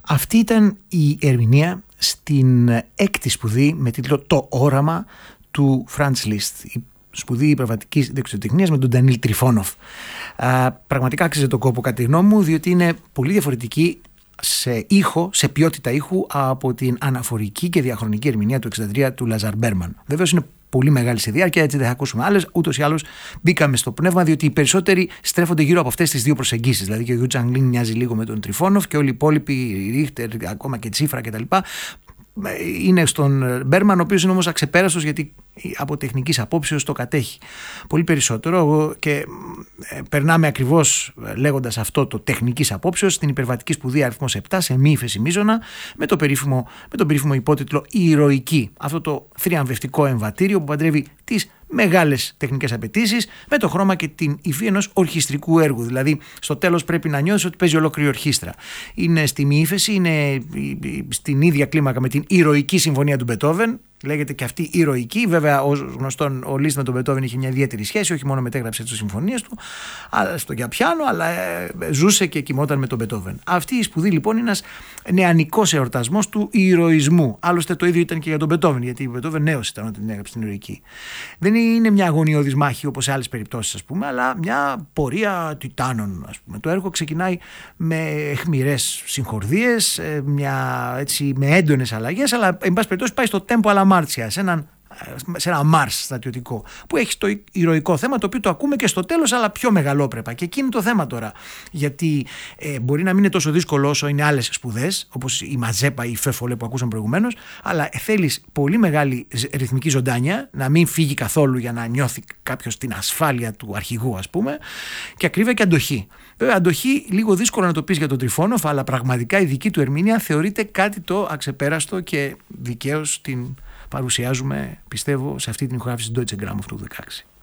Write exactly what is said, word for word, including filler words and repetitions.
Αυτή ήταν η ερμηνεία στην έκτη σπουδή με τίτλο «Το όραμα» του Φραντς Λίστ, η σπουδή υπερβατικής δεξιοτεχνίας με τον Ντανίλ Τριφόνοφ. Α, πραγματικά άξιζε τον κόπο κατά τη γνώμη μου, διότι είναι πολύ διαφορετική σε ήχο, σε ποιότητα ήχου από την αναφορική και διαχρονική ερμηνεία του εξήντα τρία του Λαζάρ Μπέρμαν. Βεβαίως είναι πολύ μεγάλη σε διάρκεια, έτσι δεν θα ακούσουμε άλλες. Ούτως ή άλλως μπήκαμε στο πνεύμα, διότι οι περισσότεροι στρέφονται γύρω από αυτές τις δύο προσεγγίσεις. Δηλαδή και ο Γιου Τσανγ Λιν μοιάζει λίγο με τον Τριφόνοφ και όλοι οι υπόλοιποι, η Ρίχτερ, ακόμα και Τσίφρα κτλ. Είναι στον Μπέρμαν, ο οποίος είναι όμως αξεπέραστος γιατί από τεχνικής απόψεως το κατέχει πολύ περισσότερο και περνάμε ακριβώς λέγοντας αυτό το τεχνικής απόψεως στην υπερβατική σπουδή αριθμός επτά σε μη ύφεση μείζωνα με, το περίφημο, με τον περίφημο υπότιτλο «Η ηρωική», αυτό το θριαμβευτικό εμβατήριο που παντρεύει τις μεγάλες τεχνικές απαιτήσεις με το χρώμα και την υφή ενός ορχιστρικού έργου. Δηλαδή, στο τέλος πρέπει να νιώθεις ότι παίζει ολόκληρη ορχήστρα. Είναι στη μη ύφεση, είναι στην ίδια κλίμακα με την ηρωική συμφωνία του Μπετόβεν. Λέγεται και αυτή ηρωική. Βέβαια, ως γνωστόν, ο Λίστ με τον Μπετόβεν είχε μια ιδιαίτερη σχέση, όχι μόνο μετέγραψε τις συμφωνίες του στο για πιάνο, αλλά ε, ζούσε και κοιμόταν με τον Μπετόβεν. Αυτή η σπουδή λοιπόν είναι ένας νεανικός εορτασμός του ηρωισμού. Άλλωστε, το ίδιο ήταν και για τον Μπετόβεν, γιατί ο Μπετόβεν νέος ήταν όταν την έγραψε την ηρωική. Δεν είναι μια αγωνιώδης μάχη όπως σε άλλες περιπτώσεις, ας πούμε, αλλά μια πορεία τιτάνων. Ας πούμε. Το έργο ξεκινάει με αιχμηρές συγχορδίες, μια, έτσι, με έντονες αλλαγές, αλλά εν πάση περιπτώσει πάει στο tempo alla marcia, σε έναν σε ένα Μάρς στρατιωτικό που έχει το ηρωικό θέμα, το οποίο το ακούμε και στο τέλος, αλλά πιο μεγαλόπρεπα. Και εκεί είναι το θέμα τώρα, γιατί ε, μπορεί να μην είναι τόσο δύσκολο όσο είναι άλλες σπουδές όπως η Μαζέπα ή η Φεφολέ που ακούσαμε προηγουμένως, αλλά θέλεις πολύ μεγάλη ρυθμική ζωντάνια, να μην φύγει καθόλου για να νιώθει κάποιος την ασφάλεια του αρχηγού, ας πούμε, και ακρίβεια και αντοχή. Βέβαια, αντοχή λίγο δύσκολο να το πεις για τον Τριφόνοφ, αλλά πραγματικά η δική του ερμηνεία θεωρείται κάτι το αξεπέραστο και δικαίως την παρουσιάζουμε, πιστεύω, σε αυτή την ηχογράφηση Deutsche Grammophon του δεκαέξι.